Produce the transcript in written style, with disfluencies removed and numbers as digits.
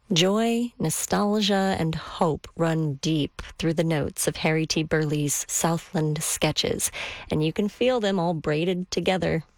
Joy, nostalgia, and hope run deep through the notes of Harry T. Burleigh's Southland sketches, and you can feel them all braided together